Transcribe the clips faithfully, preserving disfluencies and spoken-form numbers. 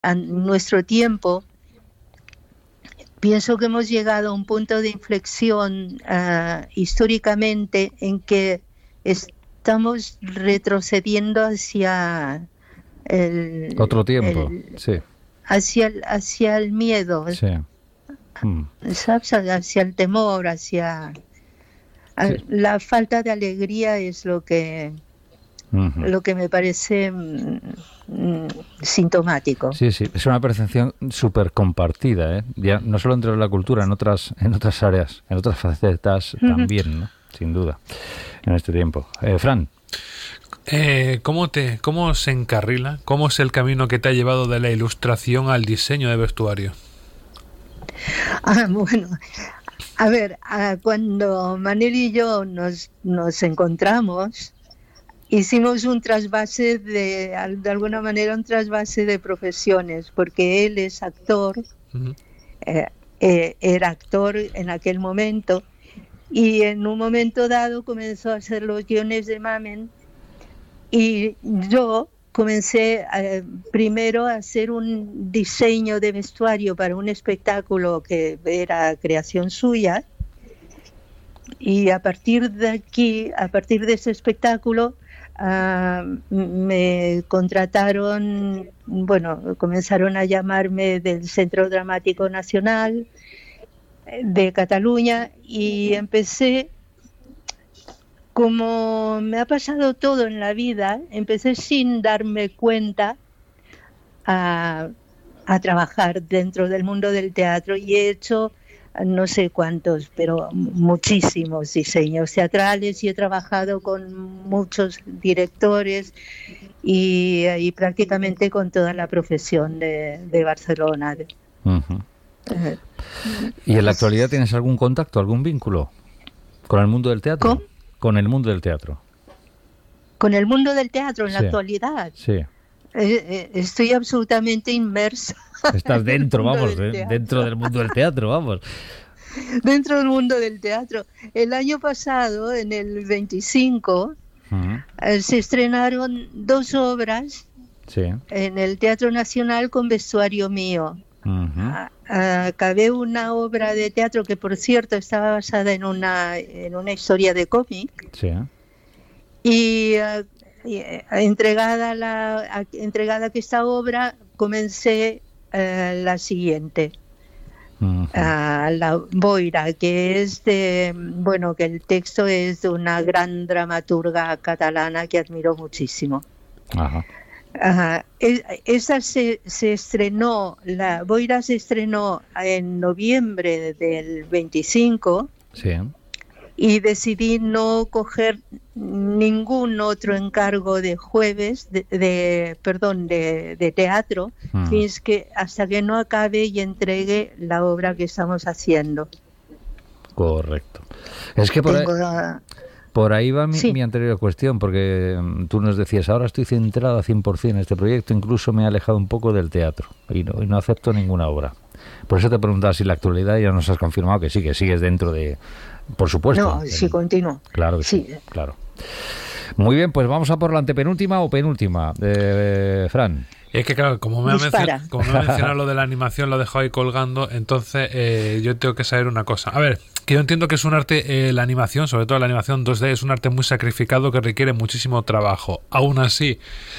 a nuestro tiempo, pienso que hemos llegado a un punto de inflexión uh, históricamente en que estamos retrocediendo hacia el otro tiempo, el, sí, hacia el, hacia el miedo, sí. Mm. ¿sabes? Hacia el temor, hacia Sí. la falta de alegría es lo que Uh-huh. lo que me parece mm, sintomático. Sí, sí, es una percepción súper compartida, ¿eh? Ya no solo dentro de la cultura, en otras en otras áreas, en otras facetas uh-huh. también, ¿no? Sin duda, en este tiempo. Eh, Fran. Eh, ¿cómo te, cómo se encarrila? ¿Cómo es el camino que te ha llevado de la ilustración al diseño de vestuario? Ah, bueno, a ver, ah, cuando Manel y yo nos, nos encontramos, hicimos un trasvase de, de alguna manera, un trasvase de profesiones, porque él es actor, uh-huh. eh, eh, era actor en aquel momento, y en un momento dado comenzó a hacer los guiones de Mamen, y yo comencé a, primero a hacer un diseño de vestuario para un espectáculo que era creación suya, y a partir de aquí, a partir de ese espectáculo, Uh, me contrataron, bueno, comenzaron a llamarme del Centro Dramático Nacional de Cataluña, y empecé, como me ha pasado todo en la vida, empecé sin darme cuenta a, a trabajar dentro del mundo del teatro, y he hecho no sé cuántos, pero muchísimos diseños teatrales, y he trabajado con muchos directores y, y prácticamente con toda la profesión de, de Barcelona. Uh-huh. Uh, ¿Y en la actualidad tienes algún contacto, algún vínculo con el mundo del teatro? ¿Con? Con el mundo del teatro. ¿Con el mundo del teatro en sí. la actualidad? Sí. Eh, eh, estoy absolutamente inmersa. Estás dentro, vamos, del dentro del mundo del teatro, vamos. Dentro del mundo del teatro. El año pasado, en el veinticinco, uh-huh. eh, se estrenaron dos obras sí. en el Teatro Nacional con vestuario mío. Uh-huh. Acabé una obra de teatro que, por cierto, estaba basada en una, en una historia de cómic. Sí. Y... Uh, entregada la entregada que esta obra, comencé uh, la siguiente, uh-huh. uh, la Boira, que es de, bueno, que el texto es de una gran dramaturga catalana que admiro muchísimo. Ajá. Uh, es, esa se, se estrenó, la Boira se estrenó en noviembre del veinticinco. Sí. Y decidí no coger ningún otro encargo de jueves, de, de perdón, de, de teatro, uh-huh. fins que hasta que no acabe y entregue la obra que estamos haciendo. Correcto. Es que por, Tengo, ahí, por ahí va mi, sí. mi anterior cuestión, porque tú nos decías, ahora estoy centrado a cien por ciento en este proyecto, incluso me he alejado un poco del teatro y no, y no acepto ninguna obra. Por eso te preguntaba si la actualidad ya nos has confirmado que sí, que sigues dentro de... Por supuesto. No, sí, continúo. Claro que sí. sí, claro. Muy bien, pues vamos a por la antepenúltima o penúltima. Eh, Fran. Es que claro, como me, ha mencionado, como me ha mencionado lo de la animación, lo he dejado ahí colgando, entonces eh, yo tengo que saber una cosa. A ver, que yo entiendo que es un arte, eh, la animación, sobre todo la animación dos D, es un arte muy sacrificado que requiere muchísimo trabajo. Aún así,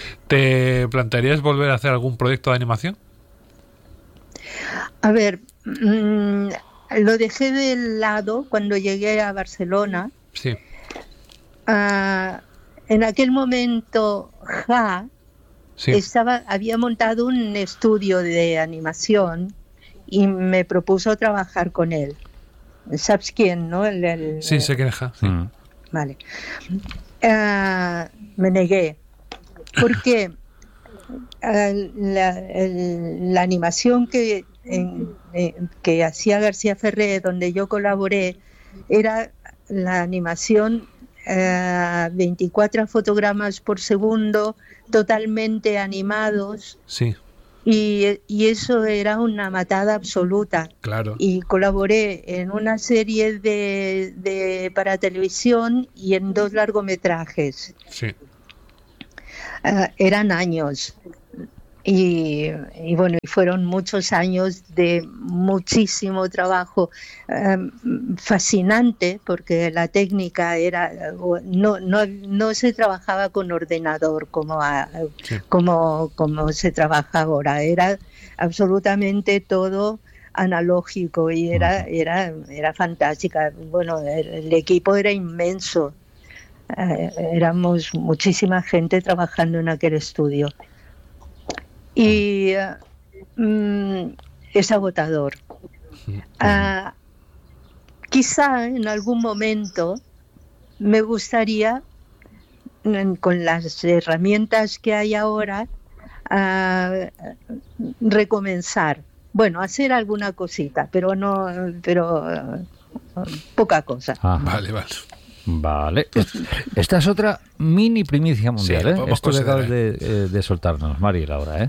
¿te plantearías volver a hacer algún proyecto de animación? A ver... Mmm... lo dejé de lado cuando llegué a Barcelona. Sí. Uh, en aquel momento, Ja sí. estaba, había montado un estudio de animación y me propuso trabajar con él. ¿Sabes quién, no? El, el, sí, sé quién es Ja. Sí. Mm. Vale. Uh, me negué. Porque uh, la, el, la animación que... En, en, que hacía García Ferré, donde yo colaboré, era la animación eh, veinticuatro fotogramas por segundo, totalmente animados. Sí. Y, y eso era una matada absoluta. Claro. Y colaboré en una serie de, de para televisión y en dos largometrajes. Sí. Uh, eran años. Y, y bueno, y fueron muchos años de muchísimo trabajo, eh, fascinante, porque la técnica era, no, no, no se trabajaba con ordenador como, a, sí. como, como se trabaja ahora, era absolutamente todo analógico y era, era, era fantástica. Bueno, el, el equipo era inmenso, eh, éramos muchísima gente trabajando en aquel estudio. Y uh, mm, es agotador. Uh, quizá en algún momento me gustaría, mm, con las herramientas que hay ahora, uh, recomenzar. Bueno, hacer alguna cosita, pero no, pero uh, poca cosa. Ah, vale, vale. Vale. Esta es otra mini primicia mundial, sí, ¿eh? Esto que acabas de, eh, de soltarnos, Mari, Laura, ¿eh?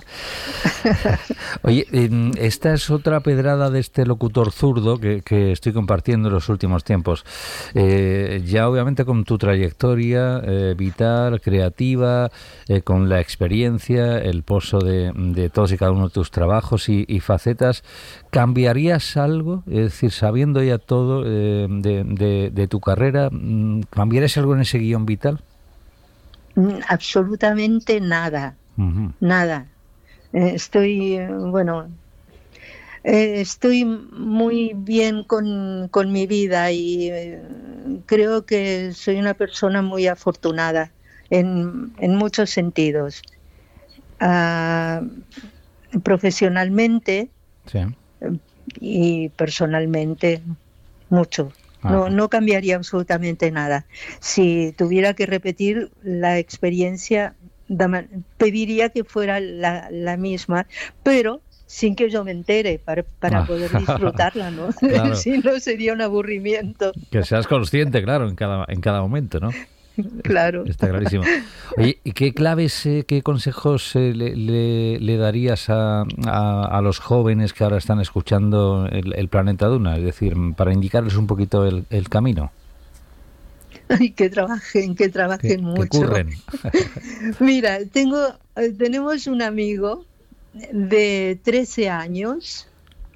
Oye, eh, esta es otra pedrada de este locutor zurdo que, que estoy compartiendo en los últimos tiempos. Eh, ya obviamente con tu trayectoria eh, vital, creativa, eh, con la experiencia, el pozo de, de todos y cada uno de tus trabajos y, y facetas, ¿cambiarías algo? Es decir, sabiendo ya todo eh, de, de, de tu carrera, ¿cambiarías algo en ese guión vital? Absolutamente nada, uh-huh. nada. Estoy, bueno, estoy muy bien con, con mi vida y creo que soy una persona muy afortunada en, en muchos sentidos. Uh, profesionalmente sí. y personalmente mucho. No, no cambiaría absolutamente nada. Si tuviera que repetir la experiencia, pediría que fuera la, la misma, pero sin que yo me entere, para, para ah. poder disfrutarla, ¿no? Claro. Si no, sería un aburrimiento. Que seas consciente, claro, en cada, en cada momento, ¿no? Claro. Está clarísimo. Oye, ¿y qué claves, eh, qué consejos eh, le, le, le darías a, a, a los jóvenes que ahora están escuchando el, el Planeta Duna? Es decir, para indicarles un poquito el, el camino. Ay, que trabajen, que trabajen que, mucho. Que curren. Mira, tengo, tenemos un amigo de trece años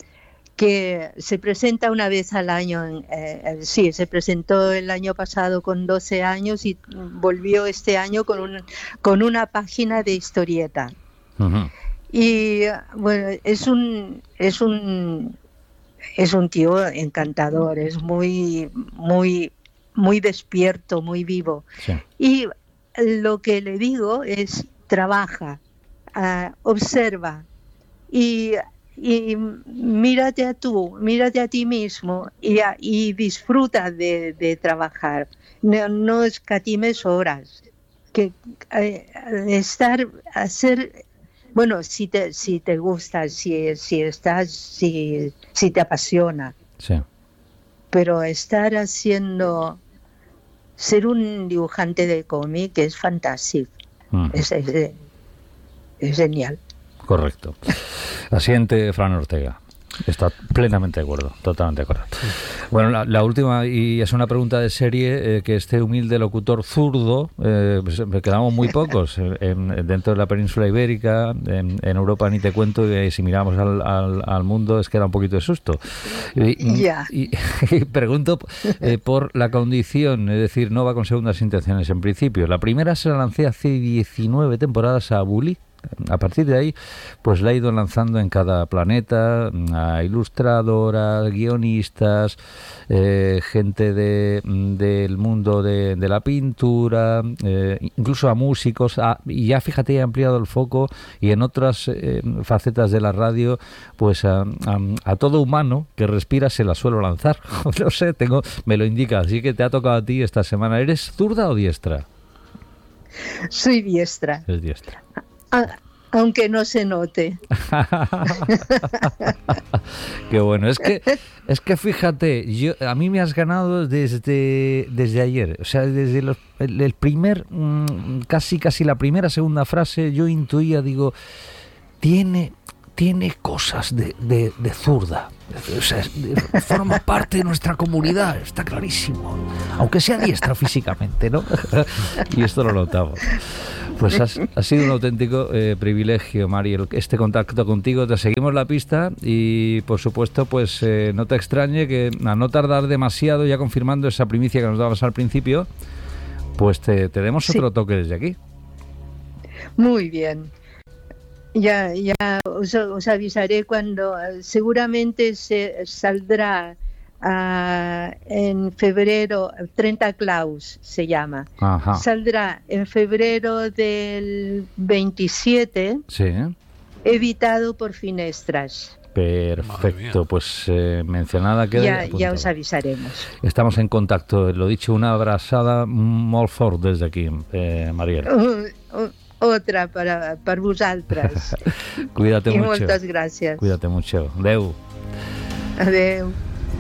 que se presenta una vez al año, en, eh, sí, se presentó el año pasado con doce años y volvió este año con, un, con una página de historieta. Uh-huh. Y bueno, es un, es un, es un tío encantador, es muy, muy, muy despierto, muy vivo. Sí. Y lo que le digo es, trabaja, uh, observa y y mírate a tú, mírate a ti mismo y, a, y disfruta de, de trabajar. No, no escatimes horas. Que eh, estar, hacer, bueno, si te, si te gusta, si, si estás, si, si te apasiona. Sí. Pero estar haciendo, ser un dibujante de cómic es fantástico. Uh-huh. es, es, es genial. Correcto. Asiente Fran Ortega. Está plenamente de acuerdo, totalmente de acuerdo. Bueno, la, la última, y es una pregunta de serie, eh, que este humilde locutor zurdo, eh, pues, quedamos muy pocos en, dentro de la península ibérica, en, en Europa ni te cuento, y si miramos al, al, al mundo es que da un poquito de susto. Y, yeah. y, y pregunto eh, por la condición, es decir, no va con segundas intenciones en principio. La primera se la lancé hace diecinueve temporadas a Bully. A partir de ahí, pues la he ido lanzando en cada planeta, a ilustradoras, guionistas, eh, gente de, del mundo de, de la pintura, eh, incluso a músicos, a, y ya fíjate, he ampliado el foco y en otras eh, facetas de la radio, pues a, a, a todo humano que respira se la suelo lanzar. No sé, tengo, me lo indica, así que te ha tocado a ti esta semana. ¿Eres zurda o diestra? Soy diestra. Es diestra. Ah, aunque no se note. Qué bueno. Es que, es que fíjate, yo, a mí me has ganado desde, desde ayer. O sea, desde los, el, el primer, casi casi la primera, segunda frase, yo intuía, digo, tiene, tiene cosas de, de, de zurda. O sea, forma parte de nuestra comunidad, está clarísimo. Aunque sea diestra físicamente, ¿no? Y esto lo notamos. Pues has, ha sido un auténtico eh, privilegio, Mariel, este contacto contigo. Te seguimos la pista y, por supuesto, pues eh, no te extrañe que a no tardar demasiado, ya confirmando esa primicia que nos dabas al principio, pues te, te demos sí. otro toque desde aquí. Muy bien. Ya, ya os, os avisaré cuando seguramente se saldrá uh, en febrero, treinta Claus se llama. Ajá. Saldrá en febrero del veintisiete, sí. editado por Finestras. Perfecto, pues eh, mencionada queda. Ya, ya os avisaremos. Estamos en contacto, lo dicho, una abrazada molt fort desde aquí, eh, Mariel. Uh, uh, Otra para, para vosaltres. Cuídate I mucho. moltes gràcies. Cuídate mucho. Adeu. Adeu.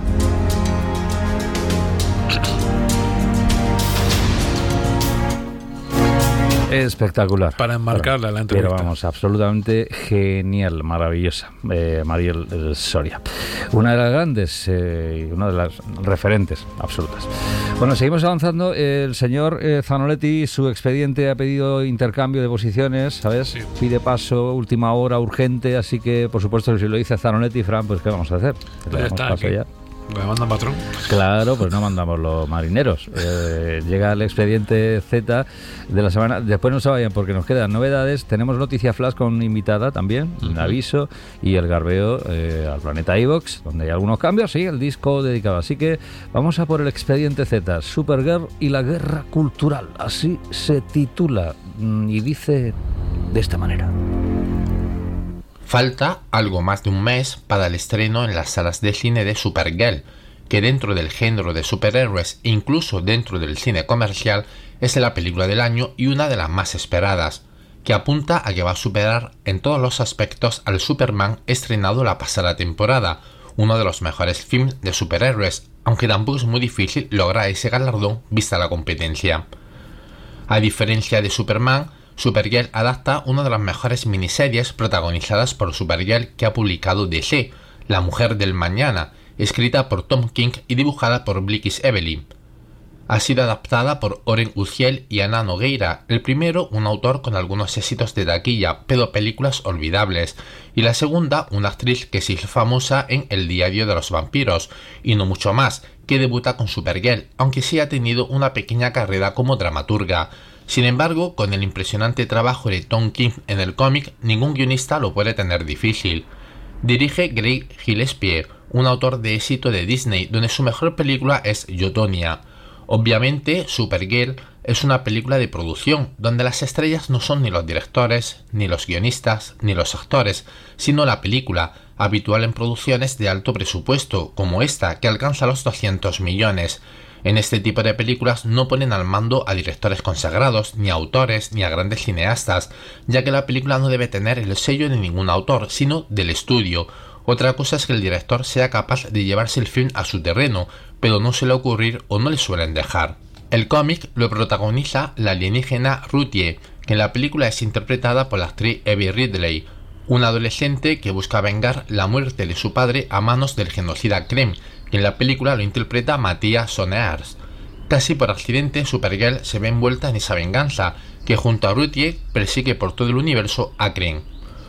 Espectacular. Para enmarcarla la entrevista. Pero vamos, absolutamente genial, maravillosa. Eh, Mariel Soria. Una de las grandes, eh, una de las referentes absolutas. Bueno, seguimos avanzando. El señor eh, Zanoletti, su expediente ha pedido intercambio de posiciones, ¿sabes? Sí. Pide paso, última hora, urgente, así que, por supuesto, si lo dice Zanoletti, Fran, pues ¿qué vamos a hacer? Pues ya está, aquí. Ya. ¿Me mandan patrón? Claro, pues no mandamos los marineros. Eh, llega el expediente Z de la semana. Después no se vayan porque nos quedan novedades. Tenemos noticia flash con invitada también, uh-huh. un aviso y el garbeo eh, al planeta iVox, donde hay algunos cambios, sí, el disco dedicado. Así que vamos a por el expediente Z, Supergirl y la guerra cultural. Así se titula y dice de esta manera. Falta algo más de un mes para el estreno en las salas de cine de Supergirl, que dentro del género de superhéroes e incluso dentro del cine comercial es la película del año y una de las más esperadas, que apunta a que va a superar en todos los aspectos al Superman estrenado la pasada temporada, uno de los mejores films de superhéroes, aunque tampoco es muy difícil lograr ese galardón vista la competencia. A diferencia de Superman, Supergirl adapta una de las mejores miniseries protagonizadas por Supergirl que ha publicado D C, La Mujer del Mañana, escrita por Tom King y dibujada por Bliquis Evelyn. Ha sido adaptada por Oren Uziel y Ana Nogueira, el primero un autor con algunos éxitos de taquilla, pero películas olvidables, y la segunda una actriz que se hizo famosa en El Diario de los Vampiros, y no mucho más, que debuta con Supergirl, aunque sí ha tenido una pequeña carrera como dramaturga. Sin embargo, con el impresionante trabajo de Tom King en el cómic, ningún guionista lo puede tener difícil. Dirige Greg Gillespie, un autor de éxito de Disney, donde su mejor película es Yotonia. Obviamente, Supergirl es una película de producción, donde las estrellas no son ni los directores, ni los guionistas, ni los actores, sino la película, habitual en producciones de alto presupuesto, como esta, que alcanza los doscientos millones. En este tipo de películas no ponen al mando a directores consagrados, ni a autores, ni a grandes cineastas, ya que la película no debe tener el sello de ningún autor, sino del estudio. Otra cosa es que el director sea capaz de llevarse el film a su terreno, pero no suele ocurrir o no le suelen dejar. El cómic lo protagoniza la alienígena Ruthie, que en la película es interpretada por la actriz Evie Ridley, una adolescente que busca vengar la muerte de su padre a manos del genocida Krem, que en la película lo interpreta Matías Sonears. Casi por accidente, Supergirl se ve envuelta en esa venganza, que junto a Ruthie persigue por todo el universo a Krem.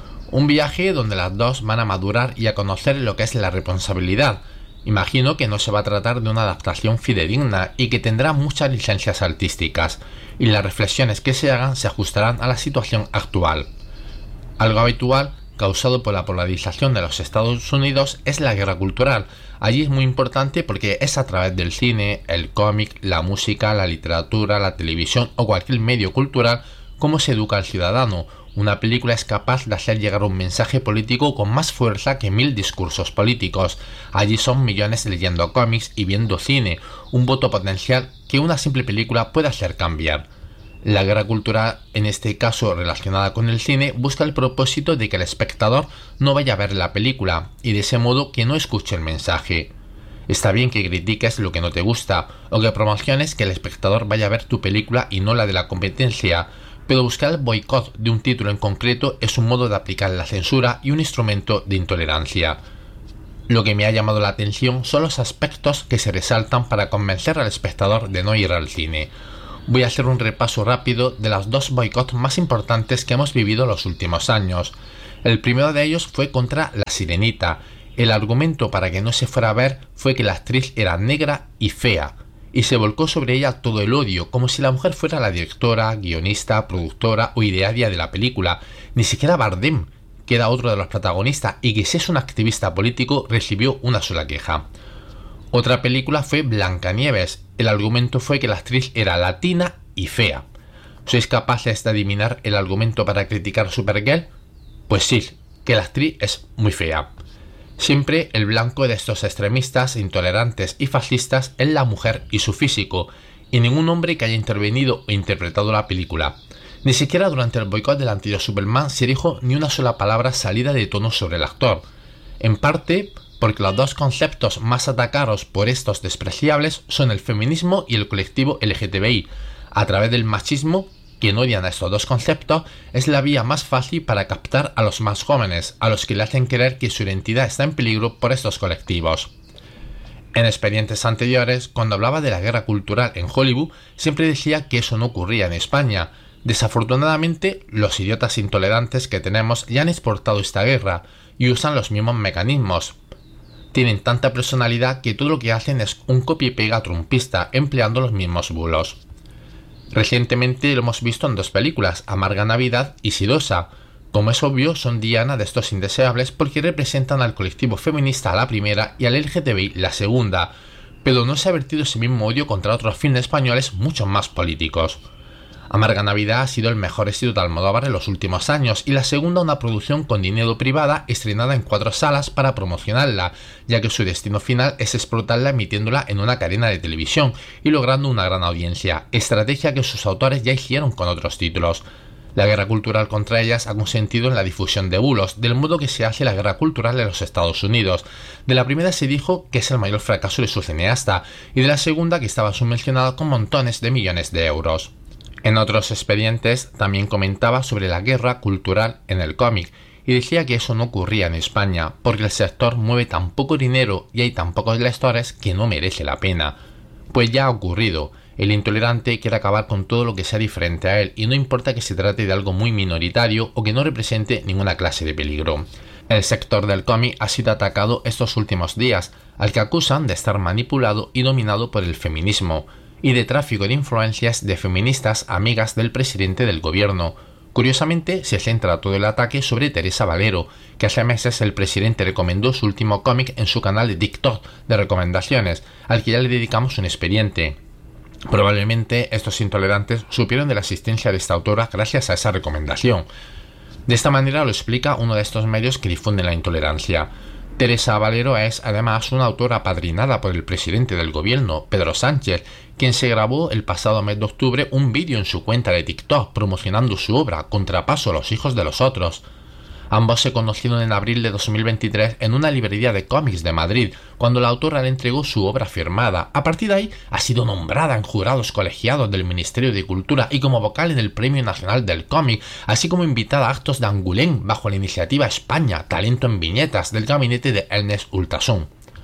Un viaje donde las dos van a madurar y a conocer lo que es la responsabilidad. Imagino que no se va a tratar de una adaptación fidedigna y que tendrá muchas licencias artísticas, y las reflexiones que se hagan se ajustarán a la situación actual. Algo habitual, causado por la polarización de los Estados Unidos, es la guerra cultural. Allí es muy importante porque es a través del cine, el cómic, la música, la literatura, la televisión o cualquier medio cultural cómo se educa al ciudadano. Una película es capaz de hacer llegar un mensaje político con más fuerza que mil discursos políticos. Allí son millones leyendo cómics y viendo cine, un voto potencial que una simple película puede hacer cambiar. La guerra cultural, en este caso relacionada con el cine, busca el propósito de que el espectador no vaya a ver la película y de ese modo que no escuche el mensaje. Está bien que critiques lo que no te gusta o que promociones que el espectador vaya a ver tu película y no la de la competencia, pero buscar el boicot de un título en concreto es un modo de aplicar la censura y un instrumento de intolerancia. Lo que me ha llamado la atención son los aspectos que se resaltan para convencer al espectador de no ir al cine. voy a hacer un repaso rápido de los dos boicots más importantes que hemos vivido en los últimos años. El primero de ellos fue contra La Sirenita. El argumento para que no se fuera a ver fue que la actriz era negra y fea, y se volcó sobre ella todo el odio, como si la mujer fuera la directora, guionista, productora o idearia de la película. Ni siquiera Bardem, que era otro de los protagonistas y que si es un activista político, recibió una sola queja. Otra película fue Blancanieves. El argumento fue que la actriz era latina y fea. ¿Sois capaces de adivinar el argumento para criticar Supergirl? Pues sí, que la actriz es muy fea. Siempre el blanco de estos extremistas, intolerantes y fascistas es la mujer y su físico, y ningún hombre que haya intervenido o interpretado la película. Ni siquiera durante el boicot del anterior Superman se dijo ni una sola palabra salida de tono sobre el actor. En parte porque los dos conceptos más atacados por estos despreciables son el feminismo y el colectivo L G T B I. A través del machismo, quien odian a estos dos conceptos, es la vía más fácil para captar a los más jóvenes, a los que le hacen creer que su identidad está en peligro por estos colectivos. En expedientes anteriores, cuando hablaba de la guerra cultural en Hollywood, siempre decía que eso no ocurría en España. Desafortunadamente, los idiotas intolerantes que tenemos ya han exportado esta guerra y usan los mismos mecanismos. Tienen tanta personalidad que todo lo que hacen es un copia y pega trumpista, empleando los mismos bulos. Recientemente lo hemos visto en dos películas, Amarga Navidad y Sidosa. Como es obvio, son diana de estos indeseables porque representan al colectivo feminista a la primera y al L G T B I la segunda, pero no se ha vertido ese mismo odio contra otros filmes españoles mucho más políticos. Amarga Navidad ha sido el mejor éxito de Almodóvar en los últimos años y la segunda una producción con dinero privada estrenada en cuatro salas para promocionarla, ya que su destino final es explotarla emitiéndola en una cadena de televisión y logrando una gran audiencia, estrategia que sus autores ya hicieron con otros títulos. La guerra cultural contra ellas ha consentido en la difusión de bulos, del modo que se hace la guerra cultural en los Estados Unidos. De la primera se dijo que es el mayor fracaso de su cineasta y de la segunda que estaba subvencionada con montones de millones de euros. En otros expedientes también comentaba sobre la guerra cultural en el cómic y decía que eso no ocurría en España porque el sector mueve tan poco dinero y hay tan pocos lectores que no merece la pena. Pues ya ha ocurrido, el intolerante quiere acabar con todo lo que sea diferente a él y no importa que se trate de algo muy minoritario o que no represente ninguna clase de peligro. El sector del cómic ha sido atacado estos últimos días, al que acusan de estar manipulado y dominado por el feminismo y de tráfico de influencias de feministas amigas del presidente del gobierno. Curiosamente, se centra todo el ataque sobre Teresa Valero, que hace meses el presidente recomendó su último cómic en su canal de TikTok de recomendaciones, al que ya le dedicamos un expediente. Probablemente estos intolerantes supieron de la existencia de esta autora gracias a esa recomendación. De esta manera lo explica uno de estos medios que difunden la intolerancia. Teresa Valero es además una autora apadrinada por el presidente del gobierno, Pedro Sánchez, quien se grabó el pasado mes de octubre un vídeo en su cuenta de TikTok promocionando su obra Contrapaso a los hijos de los otros. Ambos se conocieron en abril de dos mil veintitrés en una librería de cómics de Madrid, cuando la autora le entregó su obra firmada. A partir de ahí ha sido nombrada en jurados colegiados del Ministerio de Cultura y como vocal en el Premio Nacional del Cómic, así como invitada a actos de Angoulême bajo la iniciativa España, Talento en Viñetas, del gabinete de Ernest Ultasón.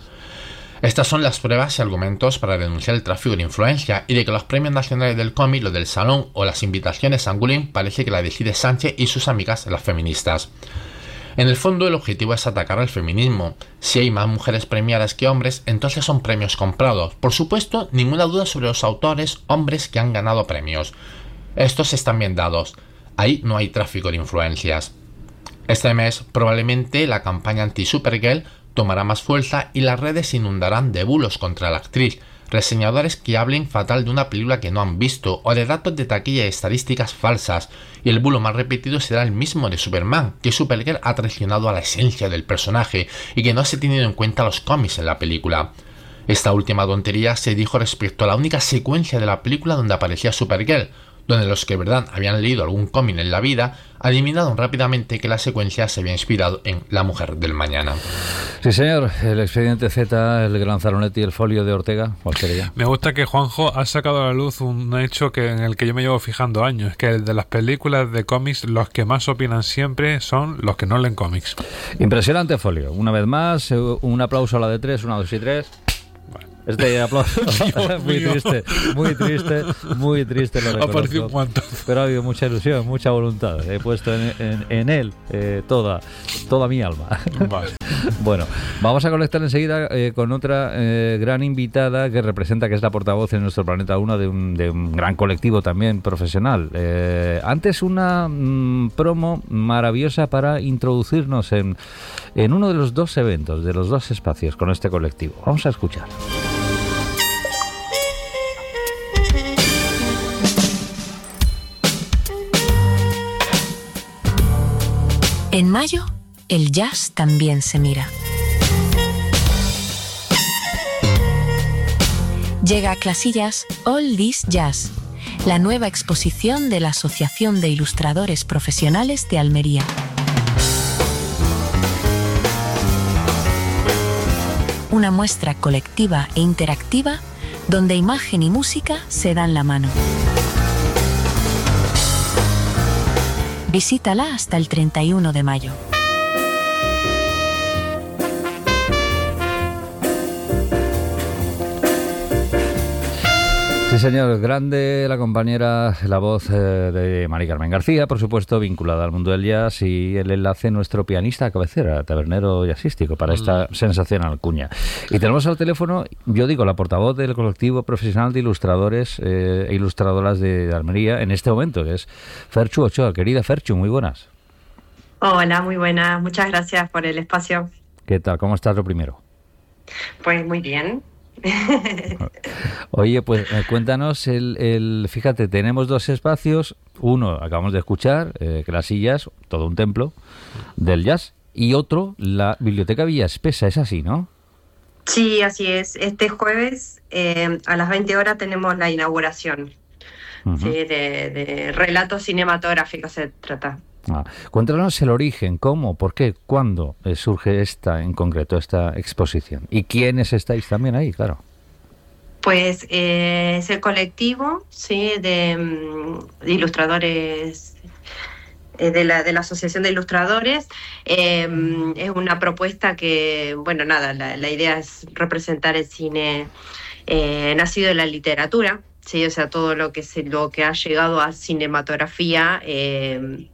Estas son las pruebas y argumentos para denunciar el tráfico de influencia y de que los premios nacionales del cómic, lo del Salón o las invitaciones a Angoulême parece que la decide Sánchez y sus amigas las feministas. En el fondo el objetivo es atacar al feminismo. Si hay más mujeres premiadas que hombres, entonces son premios comprados. Por supuesto, ninguna duda sobre los autores, hombres que han ganado premios. Estos están bien dados. Ahí no hay tráfico de influencias. Este mes probablemente la campaña anti-Supergirl tomará más fuerza y las redes se inundarán de bulos contra la actriz, reseñadores que hablen fatal de una película que no han visto o de datos de taquilla y estadísticas falsas, y el bulo más repetido será el mismo de Superman, que Supergirl ha traicionado a la esencia del personaje y que no se ha tenido en cuenta los cómics en la película. Esta última tontería se dijo respecto a la única secuencia de la película donde aparecía Supergirl, donde los que de verdad habían leído algún cómic en la vida adivinaron rápidamente que la secuencia se había inspirado en La Mujer del Mañana. Sí, señor. El expediente Z, el Gran Zalonetti, el folio de Ortega, ¿cuál sería? Me gusta que Juanjo ha sacado a la luz un hecho que en el que yo me llevo fijando años, que de las películas de cómics los que más opinan siempre son los que no leen cómics. Impresionante folio. Una vez más, un aplauso a la de tres, una, dos y tres. Bueno. Este aplauso, muy mío. triste, muy triste, muy triste, lo reconozco. Apareció un guante. Pero ha habido mucha ilusión, mucha voluntad. He puesto en, en, en él eh, toda, toda mi alma. Vale. Bueno, vamos a conectar enseguida eh, con otra eh, gran invitada que representa, que es la portavoz en nuestro Planeta uno de un, de un gran colectivo también profesional. Eh, antes una mm, promo maravillosa para introducirnos en, en uno de los dos eventos, de los dos espacios con este colectivo. Vamos a escuchar. En mayo, el jazz también se mira. Llega a Clasillas All This Jazz, la nueva exposición de la Asociación de Ilustradores Profesionales de Almería. Una muestra colectiva e interactiva donde imagen y música se dan la mano. Visítala hasta el treinta y uno de mayo. Sí, señor, grande la compañera, la voz eh, de Mari Carmen García, por supuesto, vinculada al mundo del jazz, y el enlace nuestro pianista a cabecera, tabernero jazzístico, para esta mm. sensacional cuña. Y tenemos al teléfono, yo digo, la portavoz del colectivo profesional de ilustradores eh, e ilustradoras de, de Almería en este momento, que es Ferchu Ochoa. Querida Ferchu, muy buenas. Hola, muy buenas. Muchas gracias por el espacio. ¿Qué tal? ¿Cómo estás, lo primero? Pues muy bien. Oye, pues eh, cuéntanos, el, el, fíjate, tenemos dos espacios, uno acabamos de escuchar, eh, Clasillas, todo un templo del jazz, y otro, la Biblioteca Villa Espesa, es así, ¿no? Sí, así es. Este jueves eh, a las veinte horas tenemos la inauguración. Uh-huh. Sí, de, de relatos cinematográficos se trata. Ah, cuéntanos el origen, cómo, por qué, cuándo eh, surge esta en concreto, esta exposición. ¿Y quiénes estáis también ahí, claro? Pues eh, es el colectivo, sí, de, de ilustradores, eh, de, la, de la Asociación de Ilustradores. Eh, es una propuesta que, bueno, nada, la, la idea es representar el cine eh, nacido de la literatura, sí, o sea, todo lo que, se, lo que ha llegado a cinematografía, eh,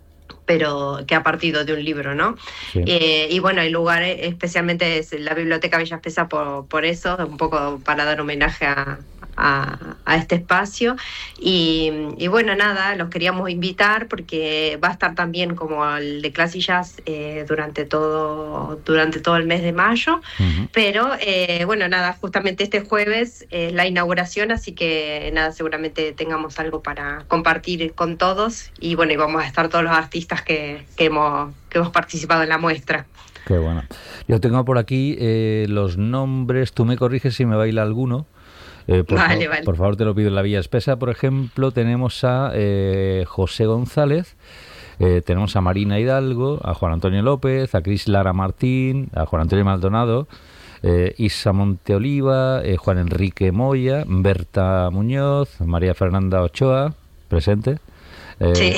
pero que ha partido de un libro, ¿no? Sí. Eh, y bueno, el lugar especialmente es la Biblioteca Villa Espesa por, por eso, un poco para dar homenaje a, a, a este espacio. Y, y bueno, nada, los queríamos invitar porque va a estar también como el de Clasillas eh, durante, todo, durante todo el mes de mayo. Uh-huh. Pero eh, bueno, nada, justamente este jueves es la inauguración, así que nada, seguramente tengamos algo para compartir con todos. Y bueno, y vamos a estar todos los artistas Que, que, hemos, que hemos participado en la muestra. Qué bueno. Yo tengo por aquí eh, los nombres, tú me corriges si me baila alguno. Eh, por, vale, fa- vale. por favor, te lo pido. En la Villa Espesa, por ejemplo, tenemos a eh, José González, eh, tenemos a Marina Hidalgo, a Juan Antonio López, a Cris Lara Martín, a Juan Antonio Maldonado, eh, Isa Monteoliva, eh, Juan Enrique Moya, Berta Muñoz, María Fernanda Ochoa, presente. Eh, sí.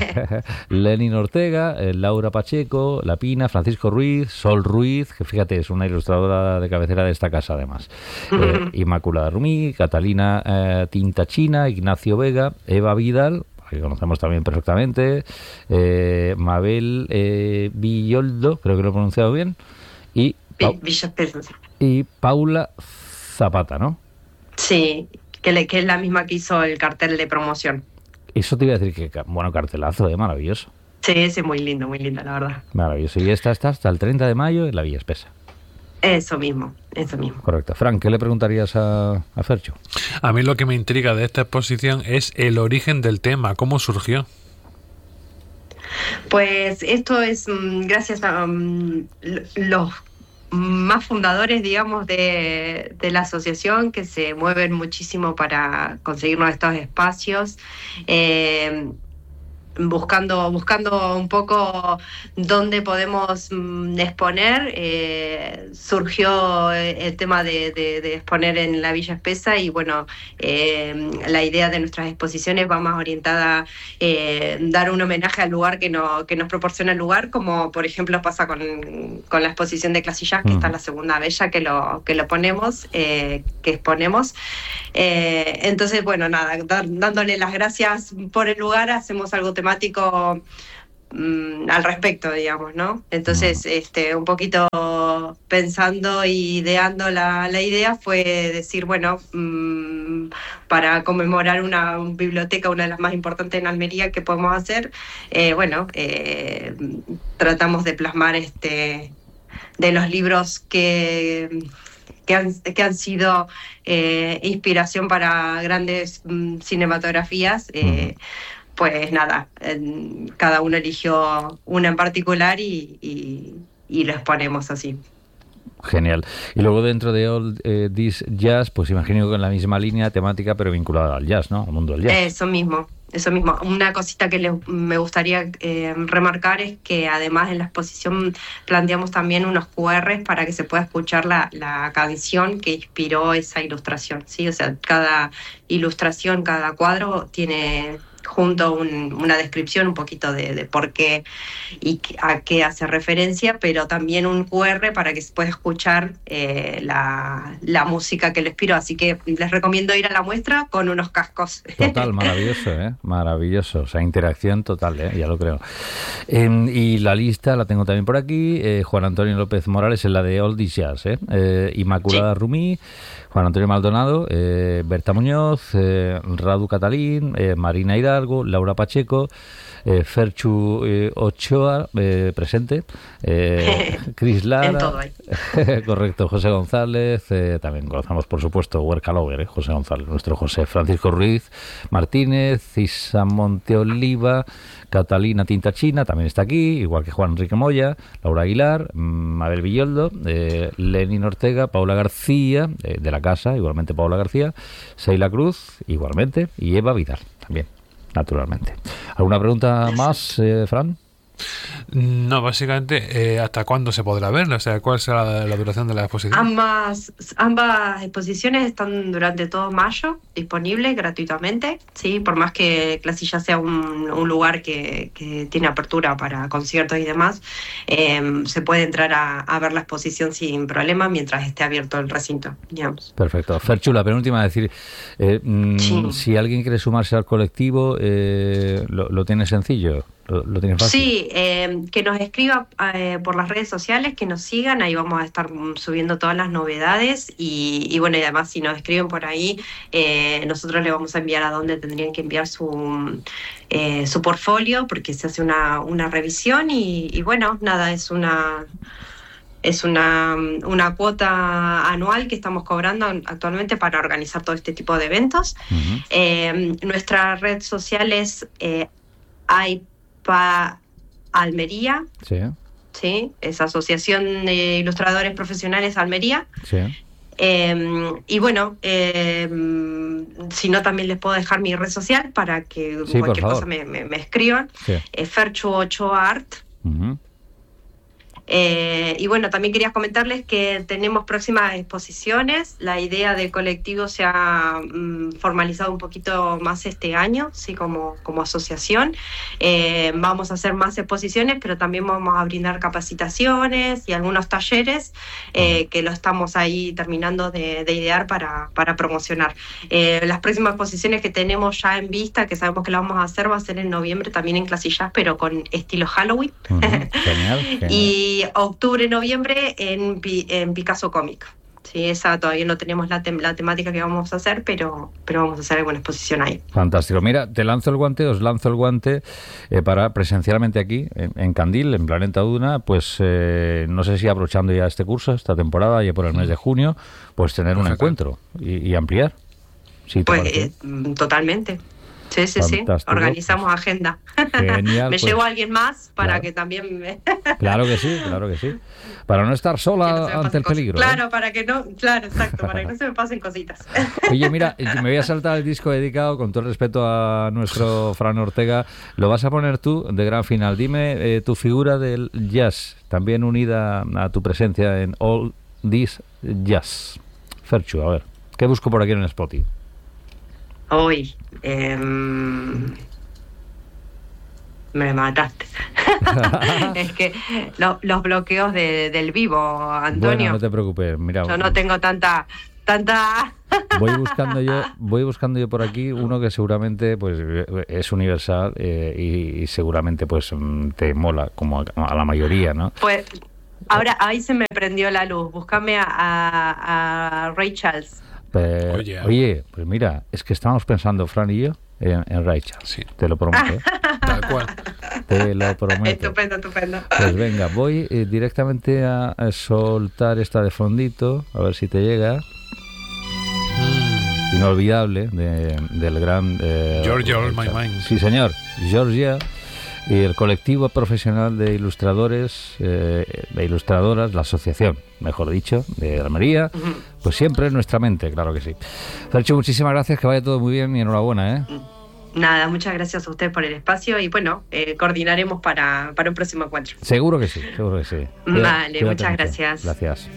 Lenin Ortega, eh, Laura Pacheco, La Pina, Francisco Ruiz, Sol Ruiz, que fíjate, es una ilustradora de cabecera de esta casa además, eh, Inmaculada Rumí, Catalina eh, Tintachina, Ignacio Vega, Eva Vidal, que conocemos también perfectamente, eh, Mabel eh, Villoldo, creo que lo he pronunciado bien, y, Pau- y Paula Zapata, ¿no? Sí, que, le, que es la misma que hizo el cartel de promoción. Eso te iba a decir que, bueno, cartelazo, ¿eh? Maravilloso. Sí, sí, muy lindo, muy linda, la verdad. Maravilloso. Y esta está hasta el treinta de mayo en la Villa Espesa. Eso mismo, eso mismo. Correcto. Frank, ¿qué le preguntarías a, a Ferchu? A mí lo que me intriga de esta exposición es el origen del tema, ¿cómo surgió? Pues esto es um, gracias a um, los más fundadores, digamos, de, de la asociación, que se mueven muchísimo para conseguirnos estos espacios. Eh, buscando buscando un poco dónde podemos mm, exponer, eh, surgió el tema de, de, de exponer en la Villa Espesa y bueno, eh, la idea de nuestras exposiciones va más orientada a eh, dar un homenaje al lugar que, no, que nos proporciona el lugar, como por ejemplo pasa con, con la exposición de Clasillas, que mm. está en la segunda bella que lo, que lo ponemos, eh, que exponemos. Eh, entonces, bueno, nada, dar, dándole las gracias por el lugar, hacemos algo temático mmm, al respecto, digamos, ¿no? Entonces, este, un poquito pensando y ideando la, la idea fue decir, bueno, mmm, para conmemorar una, una biblioteca, una de las más importantes en Almería que podemos hacer, eh, bueno, eh, tratamos de plasmar este de los libros que... Que han, que han sido eh, inspiración para grandes mm, cinematografías, eh, uh-huh. pues nada, eh, cada uno eligió una en particular y, y, y lo exponemos así. Genial. Y luego dentro de All eh, This Jazz, pues imagino que en la misma línea temática, pero vinculada al jazz, ¿no? Al mundo del jazz. Eso mismo. Eso mismo. Una cosita que le, me gustaría eh, remarcar es que además en la exposición planteamos también unos cu erres para que se pueda escuchar la, la canción que inspiró esa ilustración, ¿sí? O sea, cada ilustración, cada cuadro tiene junto un, una descripción un poquito de, de por qué y a qué hace referencia, pero también un cu erre para que se pueda escuchar eh, la, la música que lo inspiró. Así que les recomiendo ir a la muestra con unos cascos. Total, maravilloso, ¿eh? Maravilloso. O sea, interacción total, ¿eh? Ya lo creo. Eh, y la lista la tengo también por aquí. Eh, Juan Antonio López Morales es la de All This Jazz, ¿eh? Eh, Inmaculada sí. Rumí, Juan Antonio Maldonado, eh, Berta Muñoz, eh, Radu Catalín, eh, Marina Hidalgo, Laura Pacheco, eh, Ferchu eh, Ochoa, eh, presente, eh, Cris Lara, correcto, José González, eh, también conocemos por supuesto Huerca Lover, eh, José González, nuestro José, Francisco Ruiz Martínez, Isa Monteoliva, Catalina Tinta China, también está aquí, igual que Juan Enrique Moya, Laura Aguilar, Mabel Villoldo, eh, Lenin Ortega, Paula García, eh, de la casa, igualmente Paula García, Seila Cruz, igualmente, y Eva Vidal, también, naturalmente. ¿Alguna pregunta más, eh, Fran? No, básicamente, eh, ¿hasta cuándo se podrá ver? O sea, ¿cuál será la, la duración de la exposición? Ambas, ambas exposiciones están durante todo mayo disponibles gratuitamente, sí, por más que Clasillas sea un, un lugar que, que tiene apertura para conciertos y demás, eh, se puede entrar a, a ver la exposición sin problema mientras esté abierto el recinto, digamos. Perfecto. Ferchu, la penúltima, decir, eh, sí. si alguien quiere sumarse al colectivo, eh, lo, lo tiene sencillo. ¿Lo, lo tienes fácil? Sí, eh, que nos escriba eh, por las redes sociales, que nos sigan, ahí vamos a estar subiendo todas las novedades y, y bueno, y además si nos escriben por ahí, eh, nosotros le vamos a enviar a donde tendrían que enviar su, eh, su portfolio, porque se hace una, una revisión y, y bueno, nada, es una... Es una, una cuota anual que estamos cobrando actualmente para organizar todo este tipo de eventos. Uh-huh. Eh, nuestra red social es eh, I P A Almería, sí. ¿sí? Es Asociación de Ilustradores Profesionales Almería. Sí. Eh, y bueno, eh, si no también les puedo dejar mi red social para que sí, cualquier cosa me, me, me escriban. Sí. Eh, Ferchu Ochoa Art. Uh-huh. Eh, y bueno, también quería comentarles que tenemos próximas exposiciones. La idea del colectivo se ha mm, formalizado un poquito más este año, sí, como, como asociación. Eh, vamos a hacer más exposiciones, pero también vamos a brindar capacitaciones y algunos talleres eh, que lo estamos ahí terminando de, de idear para, para promocionar. Eh, las próximas exposiciones que tenemos ya en vista, que sabemos que la vamos a hacer, va a ser en noviembre también en Clasillas, pero con estilo Halloween. Uh-huh. Genial, genial. Y octubre, noviembre en, en Picasso Comic. Sí, esa todavía no tenemos la, tem- la temática que vamos a hacer, pero, pero vamos a hacer alguna exposición ahí. Fantástico. Mira, te lanzo el guante, os lanzo el guante eh, para presencialmente aquí, en, en Candil, en Planeta Duna, pues eh, no sé si abrochando ya este curso, esta temporada, ya por el mes de junio, pues tener un encuentro y, y ampliar. Sí, pues eh, totalmente. Sí, sí, Fantástico. sí, organizamos agenda. Genial. me pues, llevo a alguien más para claro. que también me... Claro que sí, claro que sí. Para no estar sola no ante el cosas. peligro. Claro, ¿eh? para que no, claro, exacto, para que no se me pasen cositas. Oye, mira, me voy a saltar el disco dedicado, con todo el respeto a nuestro Fran Ortega. Lo vas a poner tú de gran final. Dime eh, tu figura del jazz, también unida a tu presencia en All This Jazz. Ferchu, a ver, ¿qué busco por aquí en el Spotify? Hoy, eh, me mataste. Es que lo, los bloqueos de, del vivo, Antonio. Bueno, no te preocupes, mira. Yo no tengo tanta, tanta. Voy buscando yo, voy buscando yo por aquí uno que seguramente pues es universal eh, y, y seguramente pues te mola como a, a la mayoría, ¿no? Pues ahora ahí se me prendió la luz. Búscame a, a, a Ray Charles. Pero, oye, oye, pues mira, es que estábamos pensando, Fran y yo, en, en Ray Charles. Sí. Te lo prometo. ¿eh? Tal cual. Te lo prometo. Estupendo, estupendo. Pues venga, voy eh, directamente a, a soltar esta de fondito, a ver si te llega. Mm. Inolvidable, de, del gran... Eh, Georgia All My Mind. Sí, señor. Georgia. Y el colectivo profesional de ilustradores, eh, de ilustradoras, la asociación, mejor dicho, de Almería, uh-huh. pues siempre en nuestra mente, claro que sí. Ferchu, muchísimas gracias, que vaya todo muy bien y enhorabuena, ¿eh? Nada, muchas gracias a usted por el espacio y bueno, eh, coordinaremos para, para un próximo encuentro. Seguro que sí, seguro que sí. Vale, Cuídate muchas mucho. gracias. Gracias.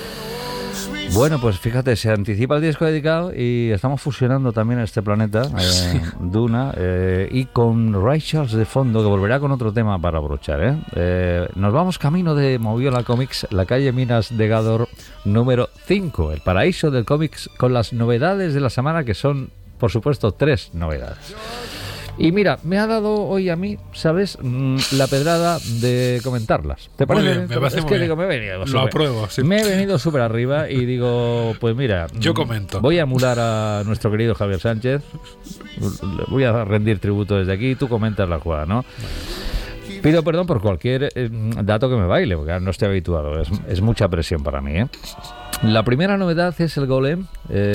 Bueno, pues fíjate, se anticipa el disco dedicado y estamos fusionando también este planeta, eh, Duna, eh, y con Ray Charles de fondo, que volverá con otro tema para brochar. ¿eh? Eh, nos vamos camino de Moviola Comics, la calle Minas de Gador número cinco, el paraíso del cómics, con las novedades de la semana, que son, por supuesto, tres novedades. Y mira, me ha dado hoy a mí, ¿sabes?, mm, la pedrada de comentarlas. ¿Te parece? Muy bien, me parece es muy que bien. digo, me he venido Lo super, apruebo, sí. Me he venido súper arriba y digo, pues mira, yo comento. Voy a emular a nuestro querido Javier Sánchez. Voy a rendir tributo desde aquí y tú comentas la jugada, ¿no? Pido perdón por cualquier eh, dato que me baile, porque no estoy habituado. Es, es mucha presión para mí, ¿eh? La primera novedad es el golem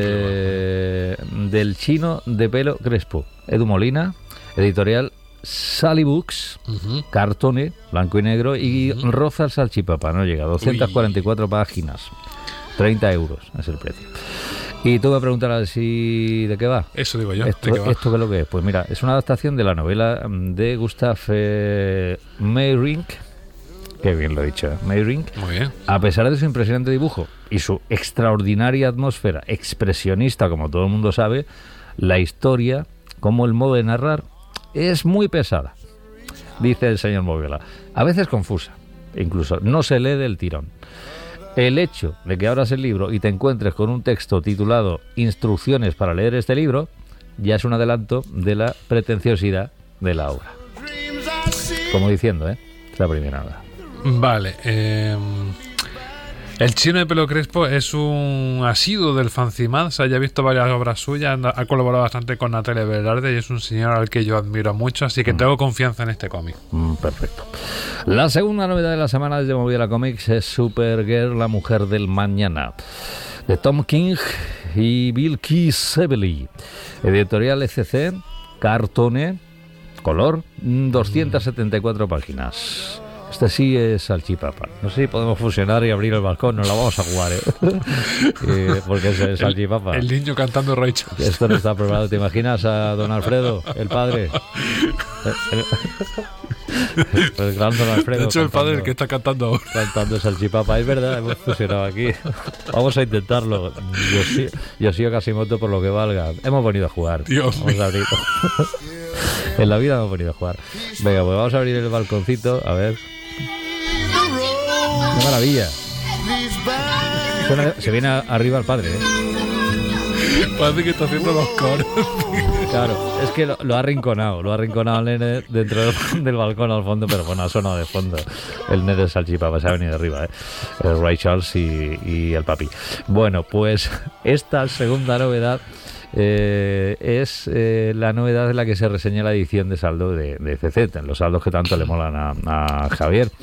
eh, del chino de pelo crespo, Edu Molina, editorial Sally Books, uh-huh. cartone, blanco y negro, y uh-huh. roza el salchipapa, no llega, doscientas cuarenta y cuatro Uy. Páginas, treinta euros es el precio. Y tú me preguntarás si de qué va. Eso digo yo. ¿Esto, ¿de qué va? ¿Esto qué es lo que es? Pues mira, es una adaptación de la novela de Gustav eh, Meyrink. Qué bien lo he dicho, ¿eh? Meyrink. Muy bien. A pesar de su impresionante dibujo y su extraordinaria atmósfera expresionista, como todo el mundo sabe, la historia, como el modo de narrar, es muy pesada, dice el señor Moviola. A veces confusa, incluso no se lee del tirón. El hecho de que abras el libro y te encuentres con un texto titulado Instrucciones para leer este libro ya es un adelanto de la pretenciosidad de la obra. Como diciendo, ¿eh? Es la primera nada. Vale. Eh, el chino de pelo crespo es un asiduo del Fancimad. O sea, ya he visto varias obras suyas. Ha colaborado bastante con Natalia Velarde y es un señor al que yo admiro mucho. Así que mm. tengo confianza en este cómic. Mm, perfecto. La segunda novedad de la semana desde Moviola Comics es Supergirl, la mujer del mañana, de Tom King y Bill Kisebely. Editorial E C C, cartone, color, doscientas setenta y cuatro páginas. Este sí es salchipapa. No sé si podemos fusionar y abrir el balcón. Nos la vamos a jugar, ¿eh? eh porque es salchipapa. El, el niño cantando Ray Charles. Esto no está preparado. ¿Te imaginas a don Alfredo, el padre? El gran don Alfredo. De hecho, el padre el que está cantando ahora. Cantando salchipapa. Es verdad, hemos fusionado aquí. Vamos a intentarlo. Yoshio Kashimoto, por lo que valga. Hemos venido a jugar. Dios vamos a abrir. En la vida hemos venido a jugar. Venga, pues vamos a abrir el balconcito. A ver. ¡Qué maravilla! Suena, se viene a, arriba el padre, ¿eh? Parece que está haciendo los coros. Claro, es que lo, lo ha arrinconado. Lo ha arrinconado el nene dentro del, del balcón al fondo, pero bueno, ha sonado de fondo. El nene de salchipapa se ha venido arriba, ¿eh? El Ray Charles y, y el papi. Bueno, pues esta segunda novedad Eh, es eh, la novedad de la que se reseña la edición de saldo de, de C Z, los saldos que tanto le molan a, a Javier.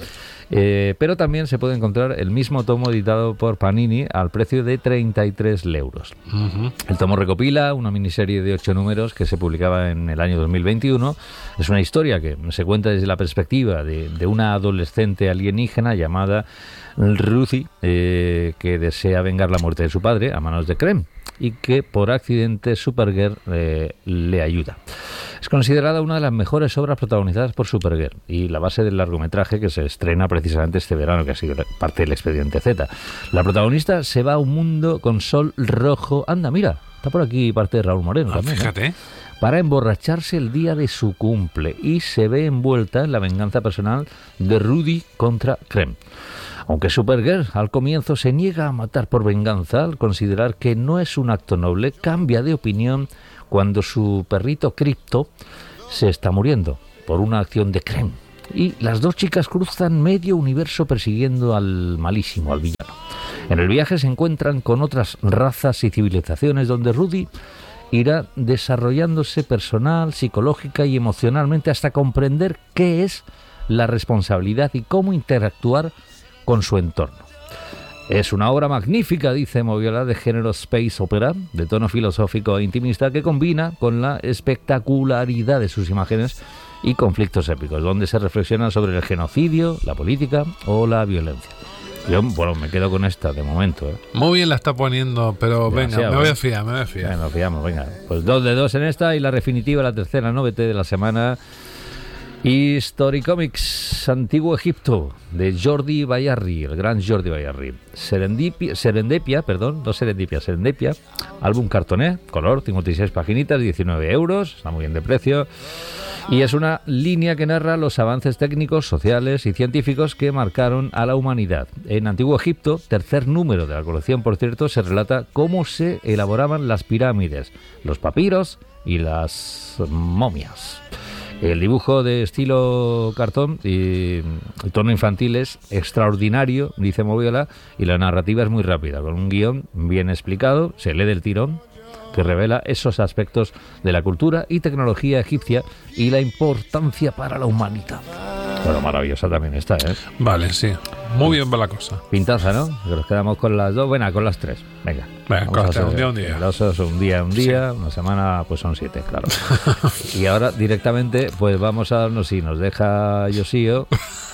Eh, pero también se puede encontrar el mismo tomo editado por Panini al precio de treinta y tres euros. Uh-huh. El tomo recopila una miniserie de ocho números que se publicaba en el año dos mil veintiuno. Es una historia que se cuenta desde la perspectiva de, de una adolescente alienígena llamada Ruthie, eh, que desea vengar la muerte de su padre a manos de Krem, y que por accidente Supergirl eh, le ayuda. Es considerada una de las mejores obras protagonizadas por Supergirl y la base del largometraje que se estrena precisamente este verano, que ha sido parte del Expediente Z. La protagonista se va a un mundo con sol rojo. Anda, mira, está por aquí parte de Raúl Moreno ah, también. Fíjate. ¿eh? Para emborracharse el día de su cumple y se ve envuelta en la venganza personal de Rudy contra Krem. Aunque Supergirl al comienzo se niega a matar por venganza, al considerar que no es un acto noble, cambia de opinión cuando su perrito Crypto se está muriendo por una acción de Krem. Y las dos chicas cruzan medio universo persiguiendo al malísimo, al villano. En el viaje se encuentran con otras razas y civilizaciones donde Rudy irá desarrollándose personal, psicológica y emocionalmente hasta comprender qué es la responsabilidad y cómo interactuar con su entorno. Es una obra magnífica, dice Moviola, de género space opera, de tono filosófico e intimista, que combina con la espectacularidad de sus imágenes y conflictos épicos, donde se reflexiona sobre el genocidio, la política o la violencia. Yo, bueno, me quedo con esta de momento. ¿eh? Muy bien la está poniendo, pero venga, me voy a fiar, me voy a fiar. Venga, nos fiamos, venga. Pues dos de dos en esta y la definitiva, la tercera novete de la semana. History Comics, Antiguo Egipto, de Jordi Bayarri, el gran Jordi Bayarri. Serendipia, Serendipia, perdón, no Serendipia, Serendipia, álbum cartoné, color, cincuenta y seis paginitas, diecinueve euros, está muy bien de precio. Y es una línea que narra los avances técnicos, sociales y científicos que marcaron a la humanidad. En Antiguo Egipto, tercer número de la colección, por cierto, se relata cómo se elaboraban las pirámides, los papiros y las momias. El dibujo de estilo cartón y el tono infantil es extraordinario, dice Moviola, y la narrativa es muy rápida, con un guión bien explicado, se lee del tirón, que revela esos aspectos de la cultura y tecnología egipcia y la importancia para la humanidad. Bueno, maravillosa también está, ¿eh? Vale, sí. Muy bien va la cosa. Pintaza, ¿no? Que nos quedamos con las dos, bueno, con las tres. Venga. Venga, con las tres, un día, un día. Los un día, un día, sí. Una semana, pues son siete, claro. Y ahora directamente, pues vamos a darnos, si nos deja Yoshio,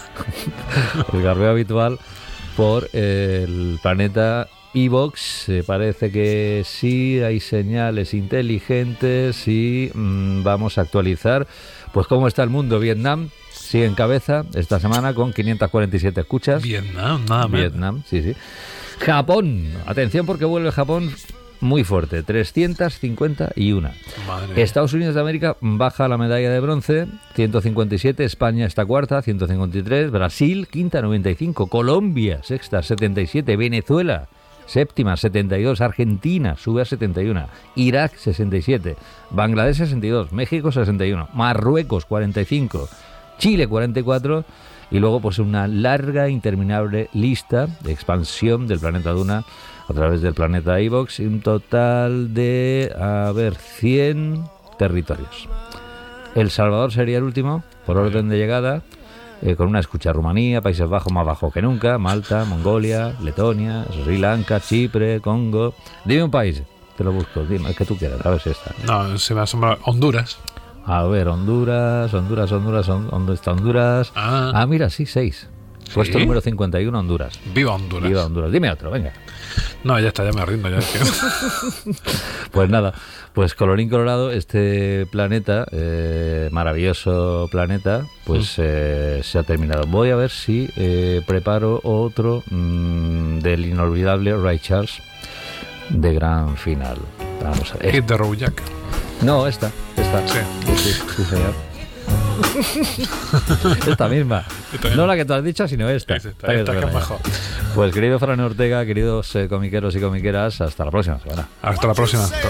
el garbeo habitual, por el planeta iVoox. Eh, parece que sí, hay señales inteligentes y mmm, vamos a actualizar, pues cómo está el mundo. Vietnam sigue en cabeza esta semana con quinientas cuarenta y siete escuchas. Vietnam, nada más. Vietnam, sí, sí. Japón, atención porque vuelve Japón muy fuerte, trescientas cincuenta y una. Madre. Estados Unidos de América baja la medalla de bronce, ciento cincuenta y siete. España está cuarta, ciento cincuenta y tres. Brasil, quinta, noventa y cinco. Colombia, sexta, setenta y siete. Venezuela, séptima, setenta y dos. Argentina sube a setenta y uno. Irak, sesenta y siete. Bangladesh, sesenta y dos. México, sesenta y uno. Marruecos, cuarenta y cinco. Chile, cuarenta y cuatro. Y luego pues una larga, interminable lista de expansión del planeta Duna a través del planeta iVoox, y un total de, a ver, cien territorios. El Salvador sería el último, por orden de llegada, eh, con una escucha: Rumanía, Países Bajos más bajo que nunca, Malta, Mongolia, Letonia, Sri Lanka, Chipre, Congo. Dime un país, te lo busco, dime, el que tú quieras, a ver si está. No, se me asombra. Honduras. A ver, Honduras, Honduras, Honduras, ¿dónde está Honduras? Ah, ah mira, sí, seis. ¿Sí? Puesto número cincuenta y uno, Honduras. Viva Honduras. Viva Honduras. Dime otro, venga. No, ya está, ya me rindo. Ya. Pues nada, pues colorín colorado, este planeta, eh, maravilloso planeta, pues mm. eh, se ha terminado. Voy a ver si eh, preparo otro mmm, del inolvidable Ray Charles, de gran final. Vamos a ver. Hit de Roujac. No, esta, esta. Sí. Sí, sí, sí, señor. Esta misma. Esta no la que tú has dicho, sino esta. Sí, esta, esta, esta que es mejor. Pues querido Fran Ortega, queridos eh, comiqueros y comiqueras, hasta la próxima semana. Hasta la próxima.